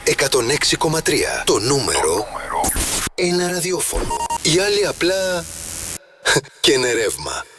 106,3. Το νούμερο ένα ραδιόφωνο. Οι άλλοι απλά και είναι ρεύμα.